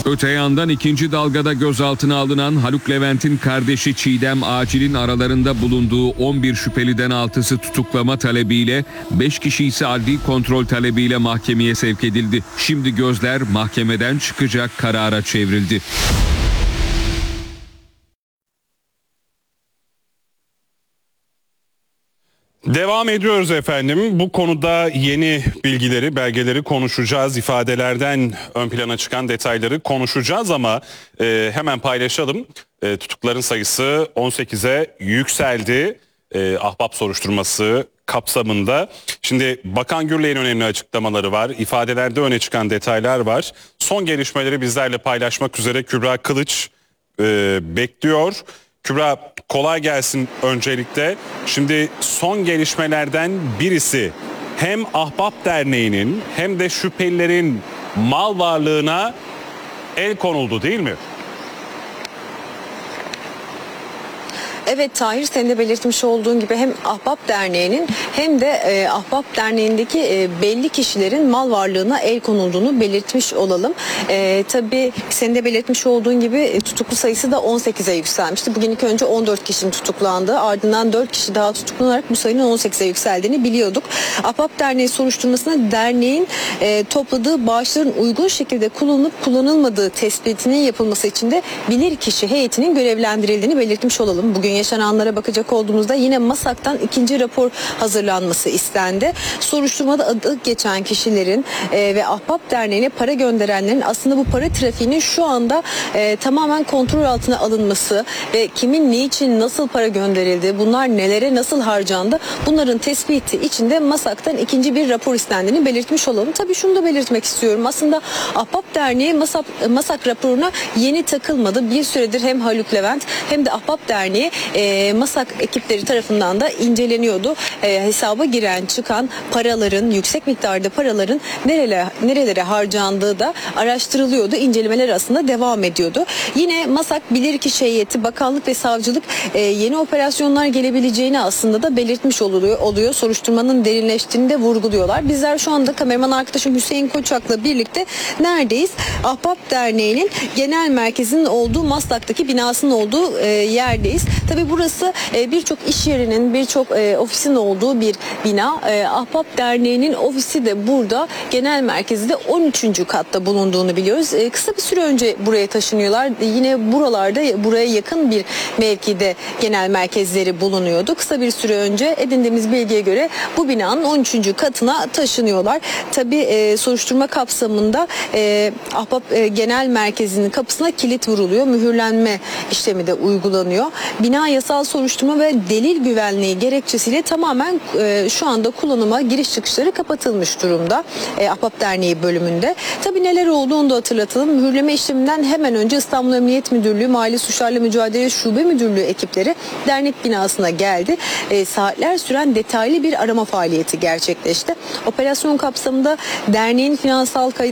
Öte yandan ikinci dalgada gözaltına alınan Haluk Levent'in kardeşi Çiğdem Acil'in aralarında bulunduğu 11 şüpheliden 6'sı tutuklama talebiyle, 5 kişi ise adli kontrol talebiyle mahkemeye sevk edildi. Şimdi gözler mahkemeden çıkacak karara çevrildi. Devam ediyoruz efendim. Bu konuda yeni bilgileri, belgeleri konuşacağız. İfadelerden ön plana çıkan detayları konuşacağız ama hemen paylaşalım. Tutukların sayısı 18'e yükseldi. Ahbap soruşturması kapsamında. Şimdi Bakan Gürley'in önemli açıklamaları var. İfadelerde öne çıkan detaylar var. Son gelişmeleri bizlerle paylaşmak üzere Kübra Kılıç bekliyor. Kübra, kolay gelsin öncelikle. Şimdi son gelişmelerden birisi hem Ahbap Derneği'nin hem de şüphelilerin mal varlığına el konuldu, değil mi? Evet Tahir, senin de belirtmiş olduğun gibi hem Ahbap Derneği'nin hem de Ahbap Derneği'ndeki belli kişilerin mal varlığına el konulduğunu belirtmiş olalım. Tabii senin de belirtmiş olduğun gibi tutuklu sayısı da 18'e yükselmişti. Bugün ilk önce 14 kişinin tutuklandığı, ardından 4 kişi daha tutuklanarak bu sayının 18'e yükseldiğini biliyorduk. Ahbap Derneği soruşturmasında derneğin topladığı bağışların uygun şekilde kullanılıp kullanılmadığı tespitinin yapılması için de bilirkişi heyetinin görevlendirildiğini belirtmiş olalım. Bugün yaşananlara bakacak olduğumuzda yine MASAK'tan ikinci rapor hazırlanması istendi. Soruşturmada adı geçen kişilerin ve Ahbap Derneği'ne para gönderenlerin aslında bu para trafiğinin şu anda tamamen kontrol altına alınması ve kimin ne için nasıl para gönderildi, bunlar nelere nasıl harcandı, bunların tespiti için de MASAK'tan ikinci bir rapor istendiğini belirtmiş olalım. Tabii şunu da belirtmek istiyorum. Aslında Ahbap Derneği MASAK raporuna yeni takılmadı. Bir süredir hem Haluk Levent hem de Ahbap Derneği MASAK ekipleri tarafından da inceleniyordu. Hesaba giren çıkan paraların, yüksek miktarda paraların nerelere harcandığı da araştırılıyordu. İncelemeler aslında devam ediyordu. Yine MASAK bilirkişi heyeti, bakanlık ve savcılık yeni operasyonlar gelebileceğini aslında da belirtmiş oluyor. Soruşturmanın derinleştiğini de vurguluyorlar. Bizler şu anda kameraman arkadaşım Hüseyin Koçak'la birlikte neredeyiz? Ahbap Derneği'nin genel merkezinin olduğu, Maslak'taki binasının olduğu yerdeyiz. Tabii burası birçok iş yerinin, birçok ofisin olduğu bir bina. Ahbap Derneği'nin ofisi de burada, genel merkezi de 13. katta bulunduğunu biliyoruz. Kısa bir süre önce buraya taşınıyorlar. Yine buralarda, buraya yakın bir mevkide genel merkezleri bulunuyordu. Kısa bir süre önce edindiğimiz bilgiye göre bu binanın 13. katına taşınıyorlar. Tabii soruşturma kapsamında Ahbap Genel Merkezi'nin kapısına kilit vuruluyor. Mühürlenme işlemi de uygulanıyor. Bina yasal soruşturma ve delil güvenliği gerekçesiyle tamamen şu anda kullanıma giriş çıkışları kapatılmış durumda Ahbap Derneği bölümünde. Tabii neler olduğunu da hatırlatalım. Mühürleme işleminden hemen önce İstanbul Emniyet Müdürlüğü, Mali Suçlarla Mücadele Şube Müdürlüğü ekipleri dernek binasına geldi. Saatler süren detaylı bir arama faaliyeti gerçekleşti. Operasyon kapsamında derneğin finansal kayıtları